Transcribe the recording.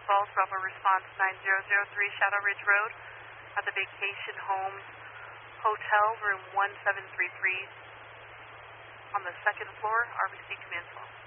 Falls, Bravo Response 9003, Shadow Ridge Road, at the Vacation Homes Hotel, room 1733, on the second floor, RBC Command 12.